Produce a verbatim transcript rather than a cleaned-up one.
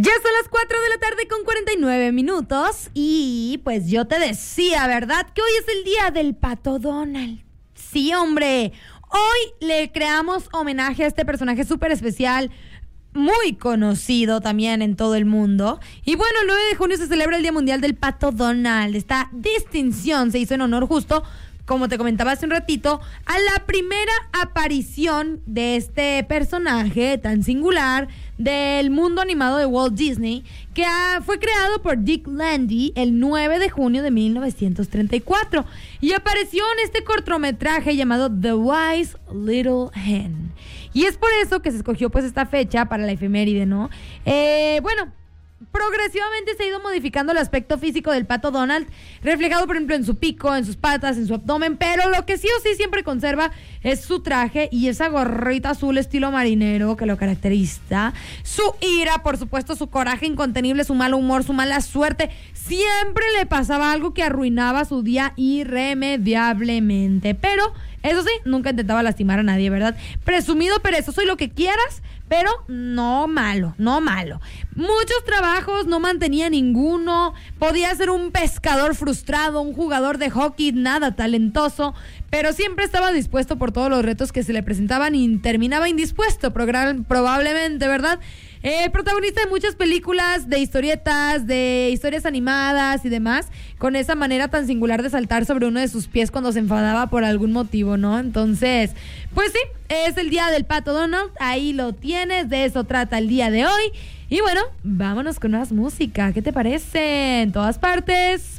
Ya son las cuatro de la tarde con cuarenta y nueve minutos y pues yo te decía, ¿verdad? Que hoy es el día del Pato Donald. Sí, hombre, hoy le creamos homenaje a este personaje súper especial, muy conocido también en todo el mundo. Y bueno, el nueve de junio se celebra el Día Mundial del Pato Donald. Esta distinción se hizo en honor justo, como te comentaba hace un ratito, a la primera aparición de este personaje tan singular del mundo animado de Walt Disney, que ah, fue creado por Dick Landy el nueve de junio de mil novecientos treinta y cuatro y apareció en este cortometraje llamado The Wise Little Hen. Y es por eso que se escogió pues esta fecha para la efeméride, ¿no? Eh, bueno, progresivamente se ha ido modificando el aspecto físico del Pato Donald, reflejado por ejemplo en su pico, en sus patas, en su abdomen, pero lo que sí o sí siempre conserva es su traje y esa gorrita azul estilo marinero que lo caracteriza, su ira, por supuesto, su coraje incontenible, su mal humor, su mala suerte. Siempre le pasaba algo que arruinaba su día irremediablemente, pero eso sí, nunca intentaba lastimar a nadie, ¿verdad? Presumido, perezoso y lo que quieras, pero no malo, no malo. Muchos trabajos, no mantenía ninguno. Podía ser un pescador frustrado, un jugador de hockey nada talentoso, pero siempre estaba dispuesto por todos los retos que se le presentaban y terminaba indispuesto, probablemente, ¿verdad? Eh, protagonista de muchas películas, de historietas, de historias animadas y demás, con esa manera tan singular de saltar sobre uno de sus pies cuando se enfadaba por algún motivo, ¿no? Entonces, pues sí, es el día del Pato Donald, ahí lo tienes, de eso trata el día de hoy. Y bueno, vámonos con más música, ¿qué te parece? En todas partes.